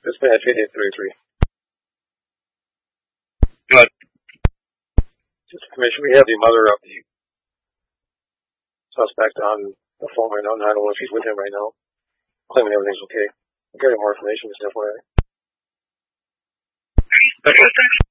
Dispatch 8833. Good. Just information, we have the mother of the suspect on the phone right now, and I don't know if she's with him right now, claiming everything's okay. I'll get more information, just FYI. Okay.